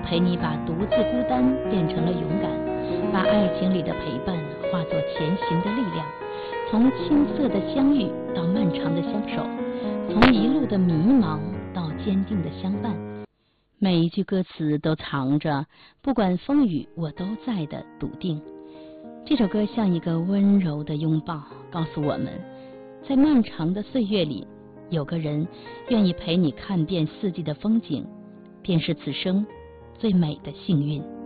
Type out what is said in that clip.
陪你把独自孤单变成了勇敢，把爱情里的陪伴化作前行的力量，从青涩的相遇到漫长的相守，从一路的迷茫到坚定的相伴。每一句歌词都藏着不管风雨我都在的笃定。这首歌像一个温柔的拥抱，告诉我们，在漫长的岁月里，有个人愿意陪你看遍四季的风景，便是此生最美的幸运。